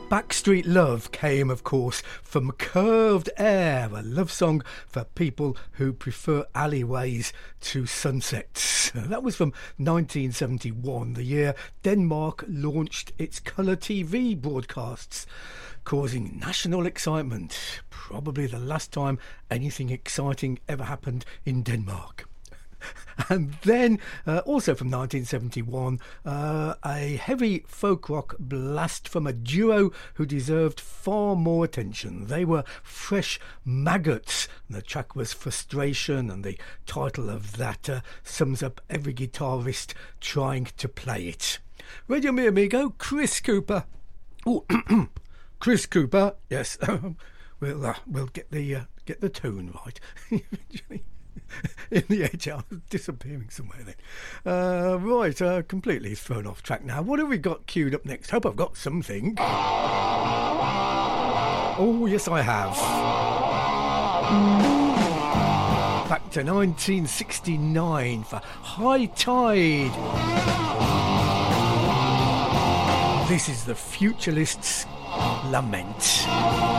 Backstreet Love came, of course, from Curved Air, a love song for people who prefer alleyways to sunsets. That was from 1971, the year Denmark launched its colour TV broadcasts, causing national excitement. Probably the last time anything exciting ever happened in Denmark. And then, also from 1971, a heavy folk rock blast from a duo who deserved far more attention. They were Fresh Maggots. The track was Frustration, and the title of that sums up every guitarist trying to play it. Radio Mi Amigo, Chris Cooper. Oh, Chris Cooper, yes. We'll get the tone right. In the edge, I was disappearing somewhere then. Right, completely thrown off track now. What have we got queued up next? Hope I've got something. Oh, yes, I have. Back to 1969 for High Tide. This is the Futurists' Lament.